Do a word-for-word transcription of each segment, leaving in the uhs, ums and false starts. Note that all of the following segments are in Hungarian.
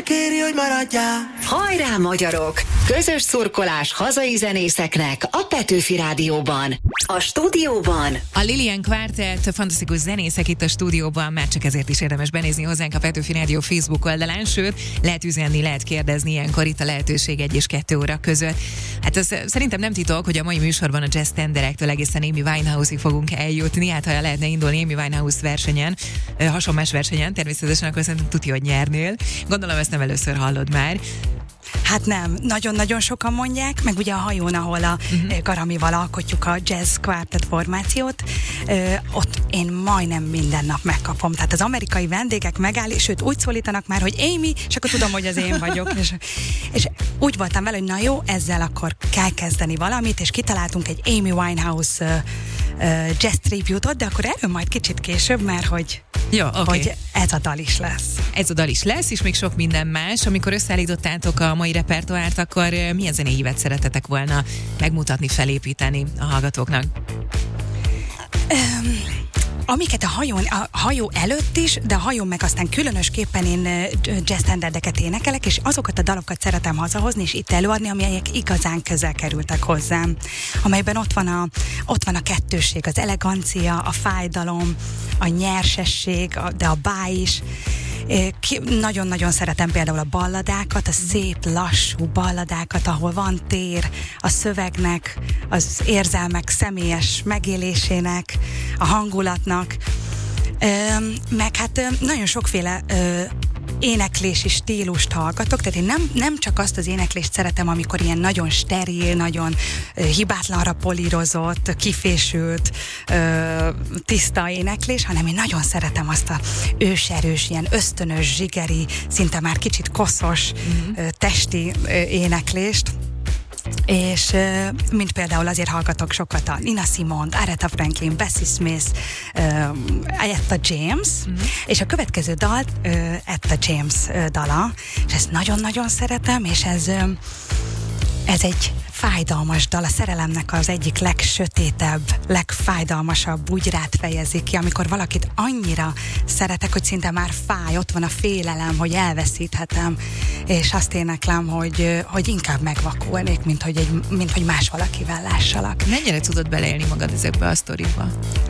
kéri, hogy maradjál. Hajrá, magyarok! Közös szurkolás hazai zenészeknek a Petőfi Rádióban. A stúdióban a Lilian Quartet, fantasztikus zenészek itt a stúdióban, már csak ezért is érdemes benézni hozzánk a Petőfi Rádió Facebook oldalán, sőt, lehet üzenni, lehet kérdezni, ilyenkor itt a lehetőség egy és kettő óra között. Hát az szerintem nem titok, hogy a mai műsorban a jazz tenderektől egészen Amy Winehouse-ig fogunk eljutni, hát ha lehetne indulni Amy Winehouse versenyen, hasonlás versenyen, természetesen akkor szerintem tudja, hogy nyernél. Gondolom, ezt nem először hallod már. Hát nem, nagyon-nagyon sokan mondják, meg ugye a hajón, ahol a uh-huh. Garamival alkotjuk a jazz quartet formációt, ö, ott én majdnem minden nap megkapom. Tehát az amerikai vendégek megáll, és őt úgy szólítanak már, hogy Amy, és akkor tudom, hogy az én vagyok. És, és úgy voltam vele, hogy na jó, ezzel akkor kell kezdeni valamit, és kitaláltunk egy Amy Winehouse ö, ö, jazz tribute-ot, de akkor erről majd kicsit később, mert hogy, jó, okay. hogy ez a dal is lesz. Ez a dal is lesz, és még sok minden más. Amikor összeállítottátok a mai repertoárt, akkor milyen zenei ívet szeretetek volna megmutatni, felépíteni a hallgatóknak? Um, amiket a hajón, a hajó előtt is, de a hajón meg aztán különösképpen én jazz standardeket énekelek, és azokat a dalokat szeretem hazahozni, és itt előadni, amelyek igazán közel kerültek hozzám. Amelyben ott van a, ott van a kettősség, az elegancia, a fájdalom, a nyersesség, a, de a bá is. Ki, nagyon-nagyon szeretem például a balladákat, a szép, lassú balladákat, ahol van tér a szövegnek, az érzelmek személyes megélésének, a hangulatnak, ö, meg hát ö, nagyon sokféle ö, éneklési stílust hallgatok, tehát én nem, nem csak azt az éneklést szeretem, amikor ilyen nagyon steril, nagyon uh, hibátlanra polírozott, kifésült, uh, tiszta éneklés, hanem én nagyon szeretem azt a őserős, ilyen ösztönös, zsigeri, szinte már kicsit koszos, mm-hmm. uh, testi uh, éneklést. És uh, mint például azért hallgatok sokat a Nina Simone, Aretha Franklin, Bessie Smith, uh, Etta James, mm-hmm. és a következő dal uh, Etta James uh, dala, és ezt nagyon-nagyon szeretem, és ez, uh, ez egy fájdalmas dal, a szerelemnek az egyik legsötétebb, legfájdalmasabb bugyrát fejezi ki, amikor valakit annyira szeretek, hogy szinte már fáj, ott van a félelem, hogy elveszíthetem, és azt éneklem, hogy, hogy inkább megvakulnék, mint hogy, egy, mint hogy más valakivel lássalak. Mennyire tudod beleélni magad ezekbe a sztorikba?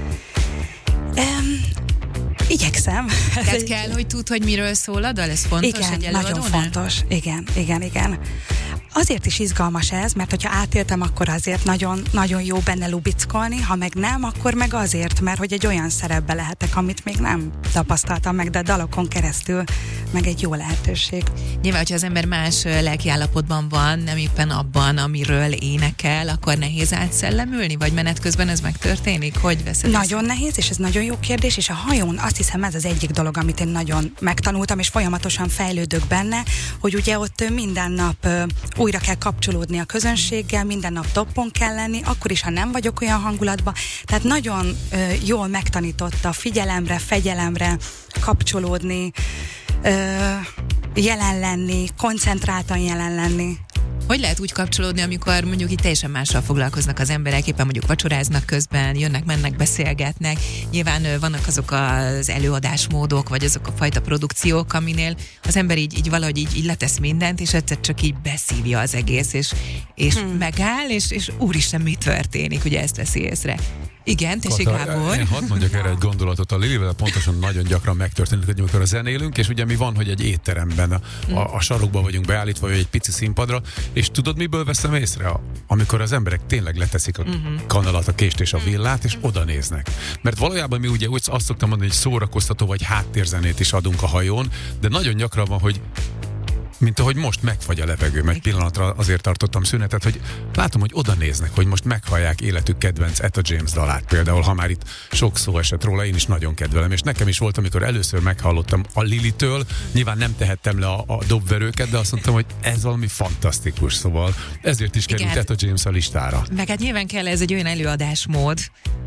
Um, Igyekszem. Tehát kell, hogy tudd, hogy miről szól a dal? Ez fontos? Igen, nagyon fontos. Igen, igen, igen. Azért is izgalmas ez, mert hogyha átéltem, akkor azért nagyon, nagyon jó benne lubickolni, ha meg nem, akkor meg azért, mert hogy egy olyan szerepbe lehetek, amit még nem tapasztaltam meg, de a dalokon keresztül meg egy jó lehetőség. Nyilván, hogyha az ember más lelkiállapotban van, nem éppen abban, amiről énekel, akkor nehéz átszellemülni, vagy menet közben ez megtörténik? Hogy veszed? Nagyon ezt? nehéz, és ez nagyon jó kérdés, és a hajón azt hiszem ez az egyik dolog, amit én nagyon megtanultam, és folyamatosan fejlődök benne, hogy ugye ott minden nap újra kell kapcsolódni a közönséggel, minden nap toppon kell lenni, akkor is, ha nem vagyok olyan hangulatban. Tehát nagyon ö, jól megtanította figyelemre, fegyelemre kapcsolódni, ö, jelen lenni, koncentráltan jelen lenni. Hogy lehet úgy kapcsolódni, amikor mondjuk itt teljesen mással foglalkoznak az emberek, éppen mondjuk vacsoráznak közben, jönnek, mennek, beszélgetnek. Nyilván vannak azok az előadásmódok, vagy azok a fajta produkciók, aminél az ember így, így valahogy így, így letesz mindent, és egyszer csak így beszívja az egész, és, és hmm. megáll, és, és úristen, mi történik, ugye ezt veszi észre. Igen, tessék, Gábor. Én hadd mondjak erre egy gondolatot. A Lilivel pontosan nagyon gyakran megtörténik, hogy amikor zenélünk, és ugye mi van, hogy egy étteremben a, a, a sarokban vagyunk beállítva, vagy egy pici színpadra, és tudod, miből veszem észre? Amikor az emberek tényleg leteszik a uh-huh. kanalat, a kést és a villát, és oda néznek. Mert valójában mi ugye úgy azt szoktam mondani, hogy szórakoztató vagy háttérzenét is adunk a hajón, de nagyon gyakran van, hogy mint ahogy most megfagy a levegő, mert pillanatra azért tartottam szünetet, hogy látom, hogy oda néznek, hogy most meghallják életük kedvenc Etta James dalát például, ha már itt sok szó esett róla, én is nagyon kedvelem, és nekem is volt, amikor először meghallottam a Lilitől, nyilván nem tehettem le a, a dobverőket, de azt mondtam, hogy ez valami fantasztikus, szóval ezért is került Etta James a listára. Meg hát nyilván kell ez egy olyan előadásmód,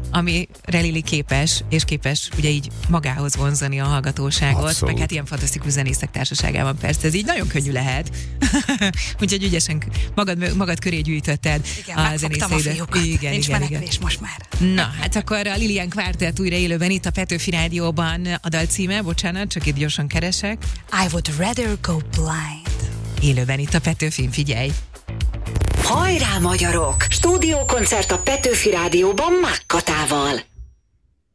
amire Lili képes, és képes ugye így magához vonzani a hallgatóságot, Abszolút. meg hát ilyen fantasztikus zenészek társaságában persze, ez így nagyon könnyű lehet. Úgyhogy ügyesen magad, magad köré gyűjtötted igen, a zenészeidet. Igen, igen, nincs igen, menekvés igen. most már. Na, hát akkor a Lilian Quartet újra élőben itt a Petőfi Rádióban. A dal címe, bocsánat, csak itt gyorsan keresek. I would rather go blind. Élőben itt a Petőfin, figyelj! Hajrá, magyarok! Stúdiókoncert a Petőfi Rádióban Mákkatával.